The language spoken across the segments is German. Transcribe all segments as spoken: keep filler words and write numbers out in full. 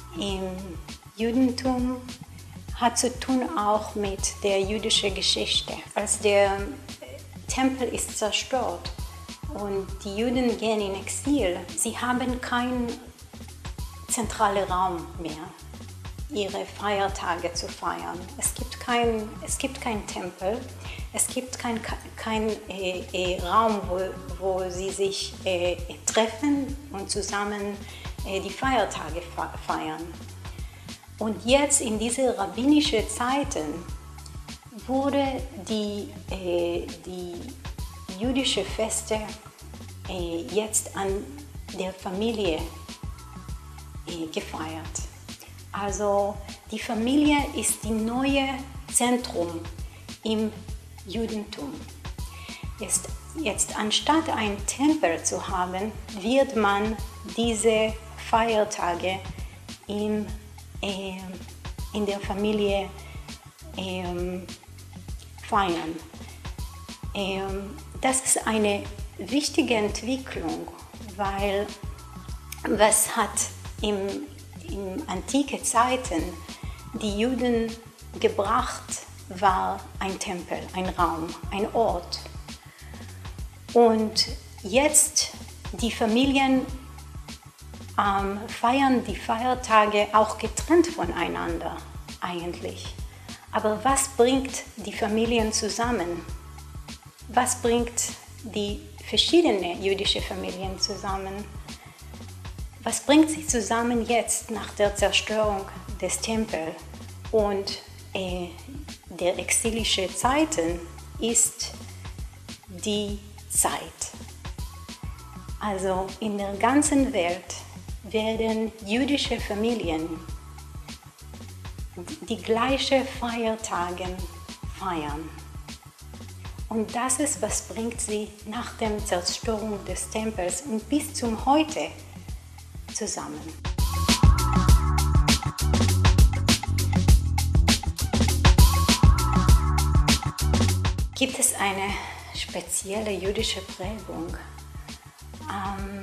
im Judentum hat zu tun auch mit der jüdischen Geschichte. Als der Tempel ist zerstört und die Juden gehen in Exil, sie haben keinen zentralen Raum mehr, ihre Feiertage zu feiern. Es gibt keinen es gibt kein Tempel, es gibt keinen kein, äh, äh, Raum, wo, wo sie sich äh, treffen und zusammen äh, die Feiertage feiern. Und jetzt in diese rabbinischen Zeiten wurde die, äh, die jüdische Feste äh, jetzt an der Familie äh, gefeiert. Also die Familie ist die neue Zentrum im Judentum. Ist jetzt anstatt einen Tempel zu haben, wird man diese Feiertage im, äh, in der Familie äh, feiern. Äh, das ist eine wichtige Entwicklung, weil was hat im, in antiken Zeiten die Juden gebracht, war ein Tempel, ein Raum, ein Ort. Und jetzt die Familien ähm, feiern die Feiertage auch getrennt voneinander eigentlich. Aber was bringt die Familien zusammen? Was bringt die verschiedenen jüdischen Familien zusammen? Was bringt sie zusammen jetzt nach der Zerstörung des Tempels und äh, der exilischen Zeiten ist die Zeit. Also in der ganzen Welt werden jüdische Familien die gleichen Feiertage feiern. Und das ist, was bringt sie nach der Zerstörung des Tempels und bis zum Heute zusammen. Gibt es eine spezielle jüdische Prägung? Ähm,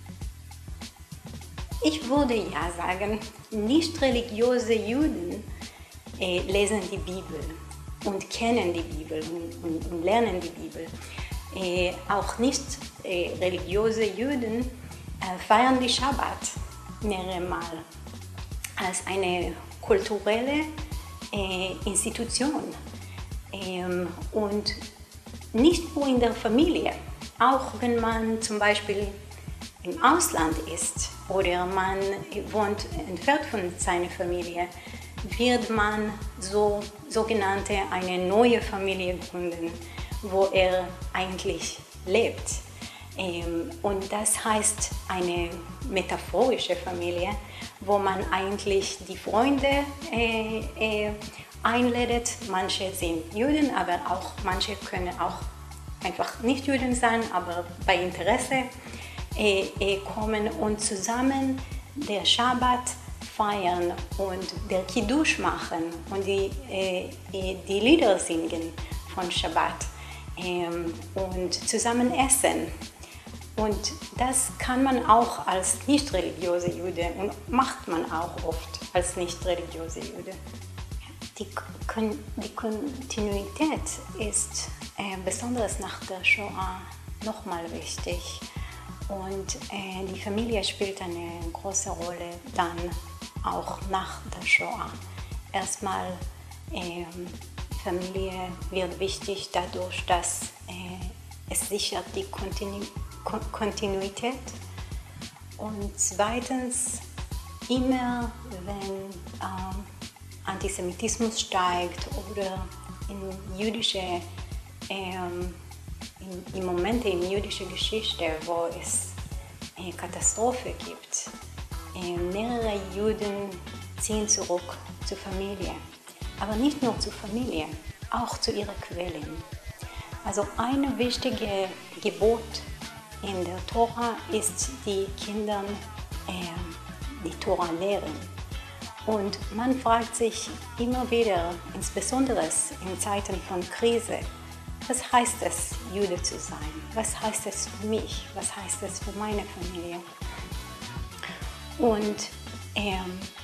ich würde ja sagen, nicht religiöse Juden äh, lesen die Bibel und kennen die Bibel und, und, und lernen die Bibel. Äh, auch nicht äh, religiöse Juden äh, feiern die Schabbat mehrere Mal als eine kulturelle äh, Institution. Ähm, und nicht nur in der Familie, auch wenn man zum Beispiel im Ausland ist oder man wohnt entfernt von seiner Familie, wird man so sogenannte eine neue Familie gründen, wo er eigentlich lebt. Ähm, und das heißt eine metaphorische Familie, wo man eigentlich die Freunde äh, äh, einlädt. Manche sind Juden, aber auch manche können auch einfach nicht Juden sein, aber bei Interesse äh, äh, kommen und zusammen der Schabbat feiern und der Kiddush machen und die, äh, die Lieder singen von Schabbat ähm, und zusammen essen. Und das kann man auch als nicht-religiöse Jude und macht man auch oft als nicht-religiöse Jude. Die, Kon die Kontinuität ist äh, besonders nach der Shoah nochmal wichtig. Und äh, die Familie spielt eine große Rolle dann auch nach der Shoah. Erstmal, äh, Familie wird wichtig dadurch, dass äh, es sichert die Kontinu Kon Kontinuität. Und zweitens, immer wenn ähm, Antisemitismus steigt oder in jüdische, ähm, in, in Momente in jüdischer Geschichte, wo es eine Katastrophe gibt, äh, mehrere Juden ziehen zurück zur Familie. Aber nicht nur zur Familie, auch zu ihren Quellen. Also ein wichtiges Gebot in der Tora ist, die Kindern äh, die Tora lehren. Und man fragt sich immer wieder, insbesondere in Zeiten von Krise, was heißt es, Jude zu sein? Was heißt es für mich? Was heißt es für meine Familie? Und ähm,